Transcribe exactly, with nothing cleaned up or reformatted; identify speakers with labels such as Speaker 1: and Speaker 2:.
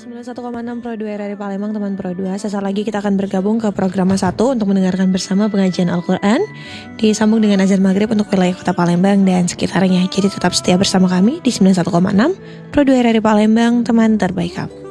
Speaker 1: sembilan puluh satu koma enam Pro dua R R I Palembang, teman Pro dua. Sesaat lagi kita akan bergabung ke program satu untuk mendengarkan bersama pengajian Al-Quran, disambung dengan azan maghrib untuk wilayah kota Palembang dan sekitarnya. Jadi tetap setia bersama kami di sembilan puluh satu koma enam Pro dua R R I Palembang, teman terbaik kamu.